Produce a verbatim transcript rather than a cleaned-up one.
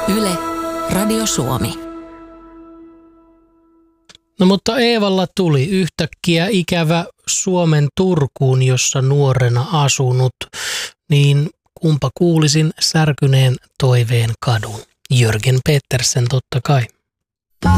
Yle, Radio Suomi. No mutta Eevalla tuli yhtäkkiä ikävä Suomen Turkuun, jossa nuorena asunut, niin kumpa kuulisin särkyneen toiveen kadun. Jörgen Petersen totta kai.